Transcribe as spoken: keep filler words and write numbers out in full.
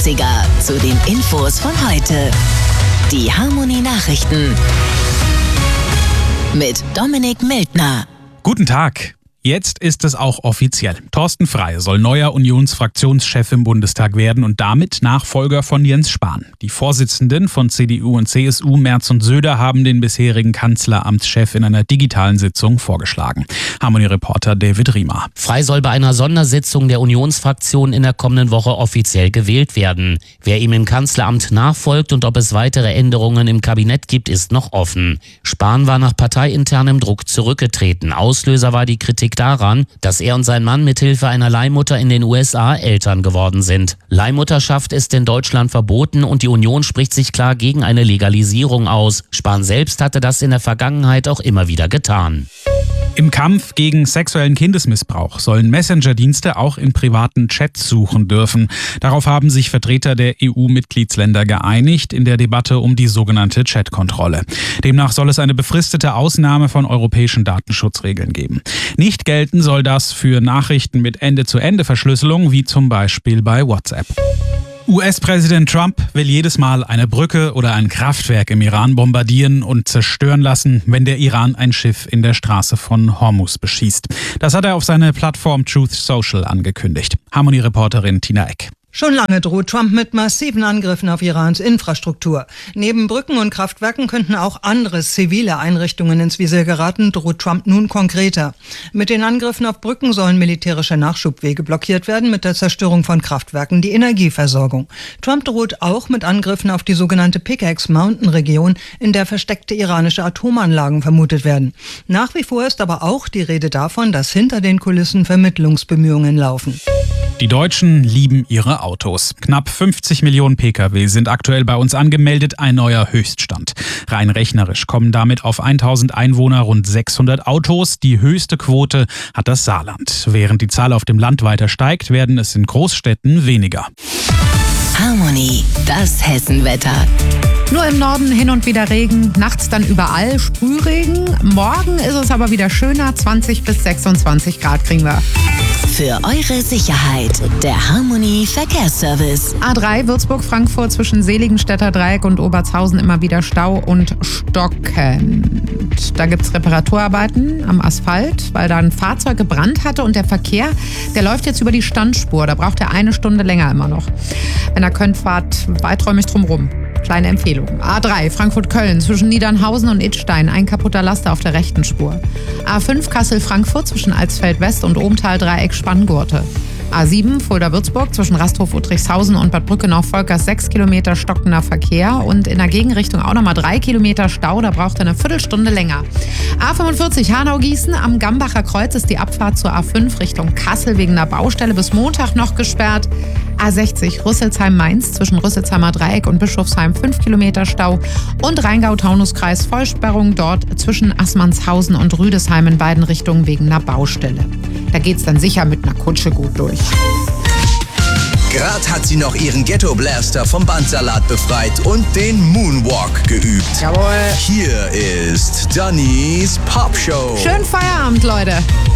neunziger zu den Infos von heute. Die Harmony Nachrichten mit Dominik Mildner. Guten Tag. Jetzt ist es auch offiziell. Thorsten Frey soll neuer Unionsfraktionschef im Bundestag werden und damit Nachfolger von Jens Spahn. Die Vorsitzenden von C D U und C S U, Merz und Söder, haben den bisherigen Kanzleramtschef in einer digitalen Sitzung vorgeschlagen. Harmony-Reporter David Riemer. Frey soll bei einer Sondersitzung der Unionsfraktion in der kommenden Woche offiziell gewählt werden. Wer ihm im Kanzleramt nachfolgt und ob es weitere Änderungen im Kabinett gibt, ist noch offen. Spahn war nach parteiinternem Druck zurückgetreten. Auslöser war die Kritik daran, dass er und sein Mann mithilfe einer Leihmutter in den U S A Eltern geworden sind. Leihmutterschaft ist in Deutschland verboten und die Union spricht sich klar gegen eine Legalisierung aus. Spahn selbst hatte das in der Vergangenheit auch immer wieder getan. Im Kampf gegen sexuellen Kindesmissbrauch sollen Messenger-Dienste auch in privaten Chats suchen dürfen. Darauf haben sich Vertreter der E U-Mitgliedsländer geeinigt in der Debatte um die sogenannte Chatkontrolle. Demnach soll es eine befristete Ausnahme von europäischen Datenschutzregeln geben. Nicht gelten soll das für Nachrichten mit Ende-zu-Ende-Verschlüsselung, wie zum Beispiel bei WhatsApp. U S-Präsident Trump will jedes Mal eine Brücke oder ein Kraftwerk im Iran bombardieren und zerstören lassen, wenn der Iran ein Schiff in der Straße von Hormuz beschießt. Das hat er auf seine Plattform Truth Social angekündigt. Harmony-Reporterin Tina Eck. Schon lange droht Trump mit massiven Angriffen auf Irans Infrastruktur. Neben Brücken und Kraftwerken könnten auch andere zivile Einrichtungen ins Visier geraten, droht Trump nun konkreter. Mit den Angriffen auf Brücken sollen militärische Nachschubwege blockiert werden, mit der Zerstörung von Kraftwerken die Energieversorgung. Trump droht auch mit Angriffen auf die sogenannte Pickaxe Mountain Region, in der versteckte iranische Atomanlagen vermutet werden. Nach wie vor ist aber auch die Rede davon, dass hinter den Kulissen Vermittlungsbemühungen laufen. Die Deutschen lieben ihre Autos. Knapp fünfzig Millionen Pkw sind aktuell bei uns angemeldet, ein neuer Höchststand. Rein rechnerisch kommen damit auf tausend Einwohner rund sechshundert Autos. Die höchste Quote hat das Saarland. Während die Zahl auf dem Land weiter steigt, werden es in Großstädten weniger. Harmony, das Hessenwetter. Nur im Norden hin und wieder Regen, nachts dann überall Sprühregen. Morgen ist es aber wieder schöner, zwanzig bis sechsundzwanzig Grad kriegen wir. Für eure Sicherheit, der Harmony Verkehrsservice. A drei Würzburg-Frankfurt zwischen Seligenstädter Dreieck und Obertshausen immer wieder Stau und stockend. Da gibt es Reparaturarbeiten am Asphalt, weil da ein Fahrzeug gebrannt hatte und der Verkehr, der läuft jetzt über die Standspur. Da braucht er eine Stunde länger immer noch. Wenn ihr könnt, fahrt weiträumig drumrum. Kleine Empfehlung. A drei Frankfurt-Köln zwischen Niedernhausen und Idstein, ein kaputter Laster auf der rechten Spur. A fünf Kassel-Frankfurt zwischen Alsfeld-West und Ohmtal-Dreieck Spanngurte. A sieben Fulda-Würzburg zwischen Rasthof-Uttrichshausen und Bad Brückenau-Volkers sechs Kilometer stockender Verkehr und in der Gegenrichtung auch nochmal drei Kilometer Stau, da braucht er eine Viertelstunde länger. A fünfundvierzig Hanau-Gießen, am Gambacher Kreuz ist die Abfahrt zur A fünf Richtung Kassel wegen einer Baustelle bis Montag noch gesperrt. A sechzig Rüsselsheim-Mainz zwischen Rüsselsheimer Dreieck und Bischofsheim fünf Kilometer Stau und Rheingau-Taunus-Kreis Vollsperrung dort zwischen Assmannshausen und Rüdesheim in beiden Richtungen wegen einer Baustelle. Da geht's dann sicher mit einer Kutsche gut durch. Gerade hat sie noch ihren Ghetto-Blaster vom Bandsalat befreit und den Moonwalk geübt. Jawohl. Hier ist Dannys Popshow. Schönen Feierabend, Leute.